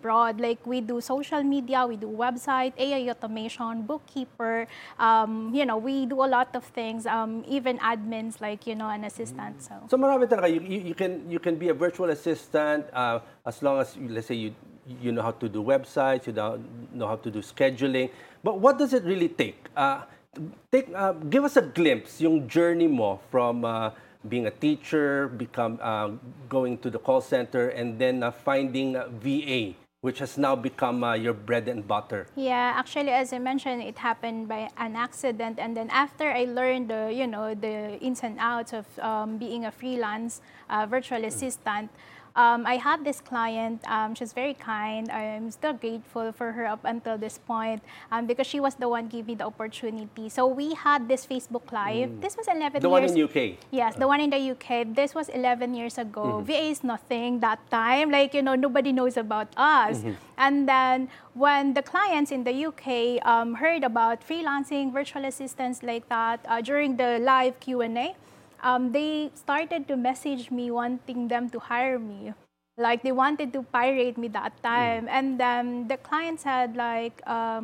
broad. Like we do social media, we do website, AI automation, bookkeeper. We do a lot of things. Even admins, like an assistant. So. So marami talaga. You can be a virtual assistant as long as, let's say, you know how to do websites, you know how to do scheduling. But what does it really take? Give us a glimpse, yung journey mo from being a teacher, going to the call center, and then finding VA, which has now become your bread and butter. Yeah, actually, as I mentioned, it happened by an accident, and then after I learned the ins and outs of being a freelance virtual assistant. I had this client. She's very kind. I'm still grateful for her up until this point because she was the one giving me the opportunity. So we had this Facebook Live. This was 11 The years. one in UK. Yes, the one in the UK. This was 11 years ago. VA is nothing that time. Like, nobody knows about us. And then when the clients in the UK heard about freelancing, virtual assistants like that during the live Q&A, they started to message me wanting them to hire me. Like they wanted to pirate me that time. And then the client said like,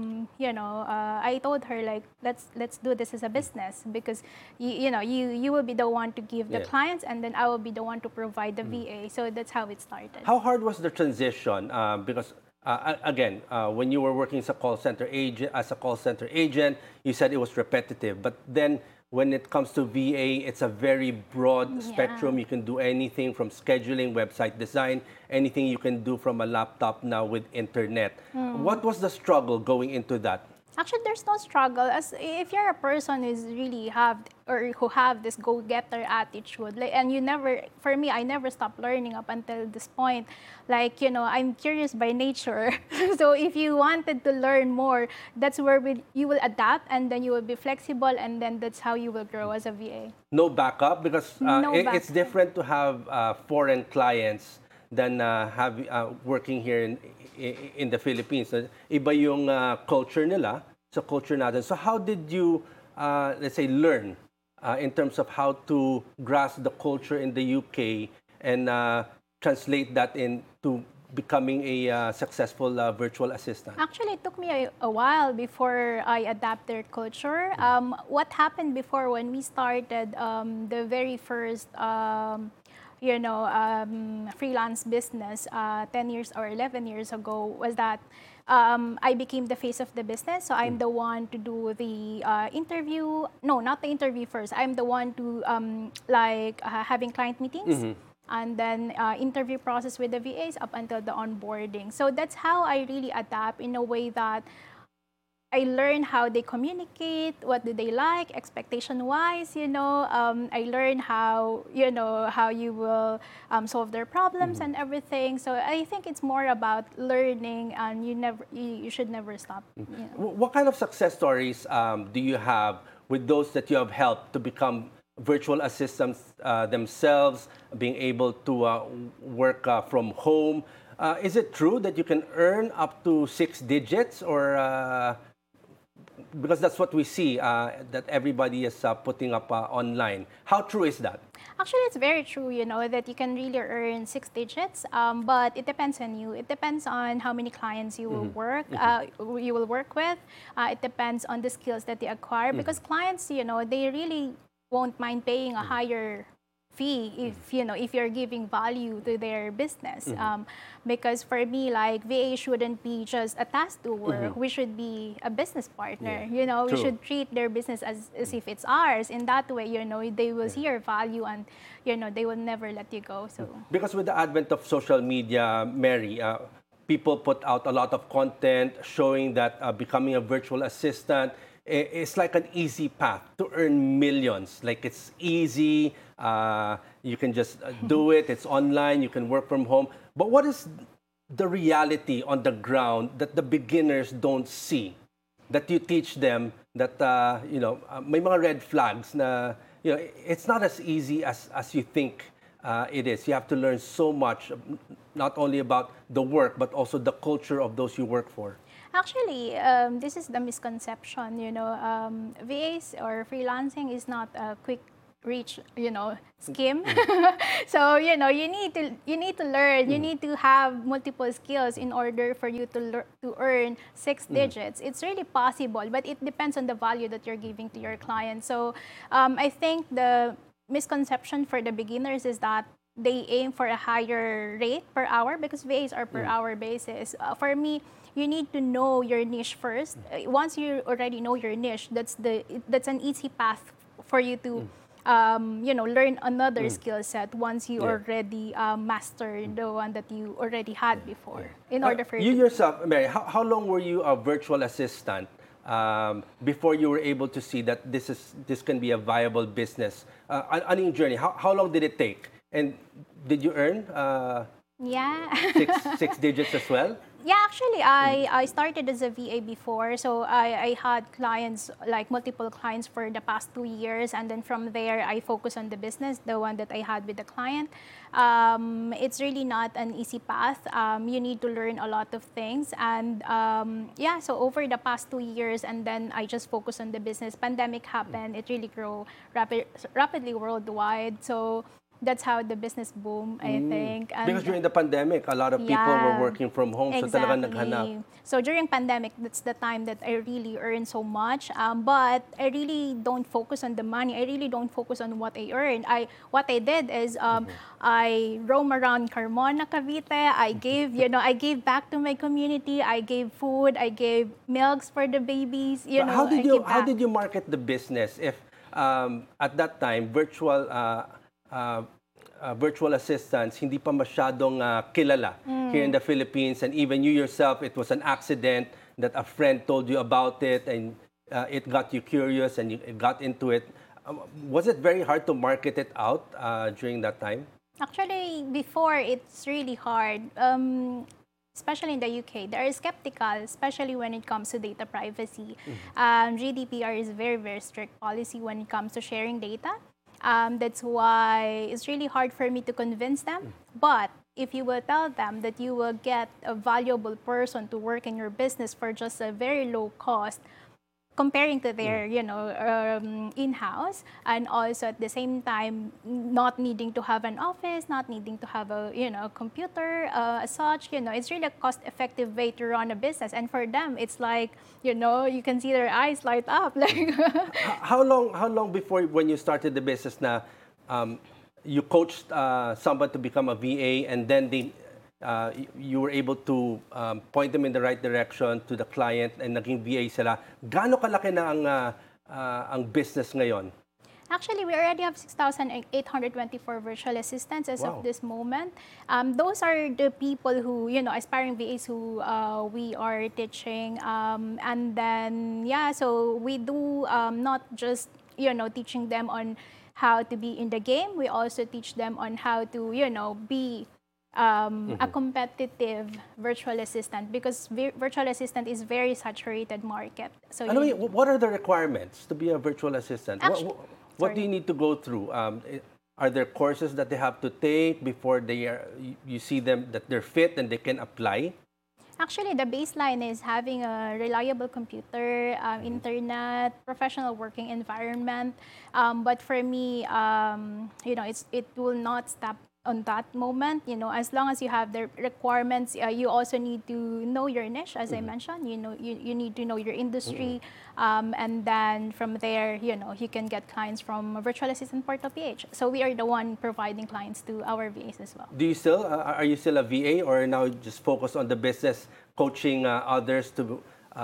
I told her like, let's do this as a business because you will be the one to give the clients and then I will be the one to provide the VA. So that's how it started. How hard was the transition? Because again, when you were working as a call center agent, you said it was repetitive. But then when it comes to VA, it's a very broad spectrum. You can do anything from scheduling, website design, anything you can do from a laptop now with internet. What was the struggle going into that? Actually, there's no struggle. As if you're a person who's really who have this go-getter attitude, like, and for me, I never stopped learning up until this point. Like, I'm curious by nature. So if you wanted to learn more, that's where you will adapt and then you will be flexible and then that's how you will grow as a VA. No backup because it's different to have foreign clients than working here in the Philippines. Iba yung culture nila sa culture natin. So how did you, let's say, learn in terms of how to grasp the culture in the UK and translate that into becoming a successful virtual assistant? Actually, it took me a while before I adapt their culture. What happened before when we started the very first freelance business 10 years or 11 years ago was that I became the face of the business. So I'm the one to do the interview. No, not the interview first. I'm the one to having client meetings. And then interview process with the VAs up until the onboarding. So that's how I really adapt in a way that I learn how they communicate, what do they like, expectation-wise, I learn how you will solve their problems and everything. So I think it's more about learning, and you should never stop. What kind of success stories do you have with those that you have helped to become virtual assistants themselves, being able to work from home? Is it true that you can earn up to 6 digits or... because that's what we see, that everybody is putting up online. How true is that? Actually, it's very true, that you can really earn 6 digits, but it depends on you. It depends on how many clients you will work with. It depends on the skills that they acquire, because clients, they really won't mind paying a higher fee if you're giving value to their business. Because for me, like, VA shouldn't be just a task doer. We should be a business partner. We should treat their business as if it's ours. In that way, they will see your value and they will never let you go. So because with the advent of social media, Mary, people put out a lot of content showing that becoming a virtual assistant it's like an easy path to earn millions. Like, it's easy, you can just do it, it's online, you can work from home. But what is the reality on the ground that the beginners don't see? That you teach them that, may mga red flags na, it's not as easy as you think it is. You have to learn so much, not only about the work, but also the culture of those you work for. Actually, this is the misconception, VAs or freelancing is not a quick rich, scheme. So, you need to learn, you need to have multiple skills in order for you to earn six digits. It's really possible, but it depends on the value that you're giving to your client. So, I think the misconception for the beginners is that they aim for a higher rate per hour because VAs are per hour basis. For me, you need to know your niche first. Once you already know your niche, that's an easy path for you to learn another skill set once you already master the one that you already had before. In order for You you to yourself, Mary, how long were you a virtual assistant before you were able to see that this can be a viable business? On your journey, how long did it take? And did you earn yeah. six digits as well? Yeah, actually, I started as a VA before. So I had clients, like multiple clients for the past 2 years. And then from there, I focus on the business, the one that I had with the client. It's really not an easy path. You need to learn a lot of things. And so over the past 2 years, and then I just focus on the business. Pandemic happened. It really grew rapidly worldwide. So that's how the business boomed, I think. And Because during the pandemic, a lot of people were working from home, so talagang naghanap. So during pandemic, that's the time that I really earned so much. But I really don't focus on the money. I really don't focus on what I earned. What I did is I roam around Carmona, Cavite. I gave back to my community. I gave food. I gave milks for the babies. But how did you market the business if at that time virtual assistants hindi pa masyadong kilala here in the Philippines, and even you yourself, it was an accident that a friend told you about it, and it got you curious and you got into it. Was it very hard to market it out during that time? Actually, before, it's really hard. Especially in the UK, they are skeptical, especially when it comes to data privacy. GDPR is very, very strict policy when it comes to sharing data. That's why it's really hard for me to convince them. But if you will tell them that you will get a valuable person to work in your business for just a very low cost, comparing to their, in-house, and also at the same time not needing to have an office, not needing to have a, computer as such, it's really a cost-effective way to run a business. And for them, it's like, you can see their eyes light up. Like, how long before when you started the business na you coached someone to become a VA, and then you were able to point them in the right direction to the client and naging VA sila? Gaano kalaki na ang business ngayon? Actually, we already have 6,824 virtual assistants as of this moment. Those are the people who, aspiring VAs who we are teaching. And then, so we do not just, teaching them on how to be in the game. We also teach them on how to, be a competitive virtual assistant, because virtual assistant is very saturated market. So what are the requirements to be a virtual assistant? What do you need to go through? Are there courses that they have to take before you see them that they're fit and they can apply? Actually, the baseline is having a reliable computer, internet, professional working environment. But for me, it will not stop on that moment. As long as you have the requirements, you also need to know your niche, as I mentioned. You need to know your industry, and then from there, you can get clients from Virtual Assistant Portal PH. So we are the one providing clients to our VAs as well. Do you still are you still a VA, or now just focus on the business, coaching others to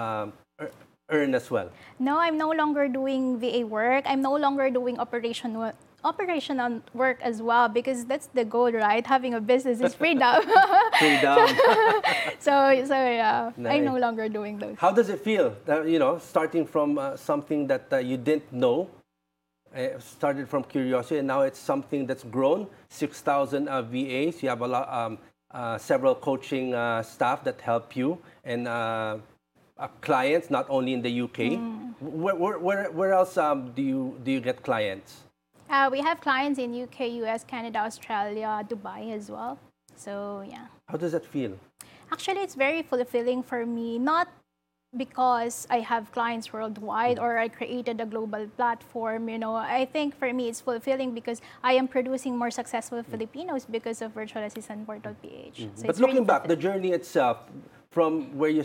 earn as well? No, I'm no longer doing VA work. I'm no longer doing operational work as well, because that's the goal, right? Having a business is freedom. Freedom. So yeah, Nice. I'm no longer doing those. How does it feel? Starting from something that you didn't know, started from curiosity, and now it's something that's grown. 6,000 VAs. You have a lot, several coaching staff that help you, and clients not only in the UK. Where else do you get clients? We have clients in UK, US, Canada, Australia, Dubai as well. So yeah. How does that feel? Actually, it's very fulfilling for me. Not because I have clients worldwide or I created a global platform, I think for me it's fulfilling because I am producing more successful Filipinos because of Virtual Assistant Portal PH. So But it's really looking back, the fulfilling. journey itself, from where you